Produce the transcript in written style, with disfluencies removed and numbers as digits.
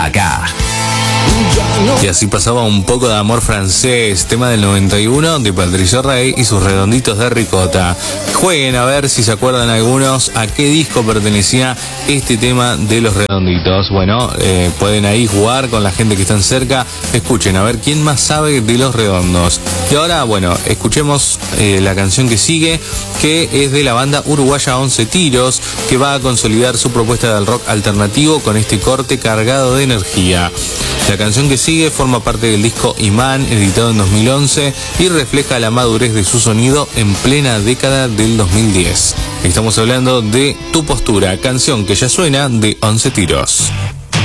acá. Y así pasaba Un poco de amor francés, tema del 91 de Patricio Rey y sus redonditos de ricota. Jueguen a ver si se acuerdan algunos a qué disco pertenecía este tema de los redonditos. Bueno, pueden ahí jugar con la gente que están cerca. Escuchen a ver quién más sabe de los redondos. Y ahora, bueno, escuchemos la canción que sigue, que es de la banda uruguaya 11 Tiros, que va a consolidar su propuesta del rock alternativo con este corte cargado de energía. La canción que sigue forma parte del disco Imán, editado en 2011, y refleja la madurez de su sonido en plena década del 2010. Estamos hablando de Tu Postura, canción que ya suena de 11 Tiros.